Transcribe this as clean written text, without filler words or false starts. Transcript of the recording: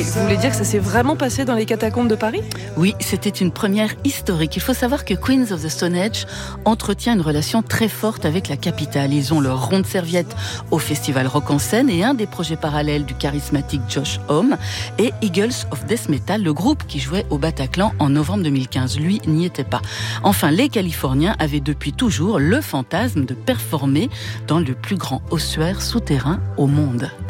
Vous voulez dire que ça s'est vraiment passé dans les catacombes de Paris ? Oui, c'était une première historique. Il faut savoir que Queens of the Stone Age entretient une relation très forte avec la capitale. Ils ont leur rond de serviette au Festival Rock en Seine et un des projets parallèles du charismatique Josh Homme et Eagles of Death Metal, le groupe qui jouait au Bataclan en novembre 2015. Lui n'y était pas. Enfin, les Californiens avaient depuis toujours le fantasme de performer dans le plus grand ossuaire souterrain au monde.